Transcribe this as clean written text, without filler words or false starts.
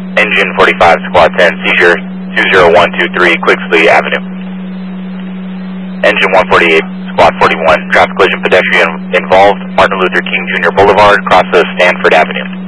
Engine 45, Squad 10, seizure 20123, Quicksley Avenue. Engine 148, Squad 41, traffic collision pedestrian involved, Martin Luther King Jr. Boulevard, across of Stanford Avenue.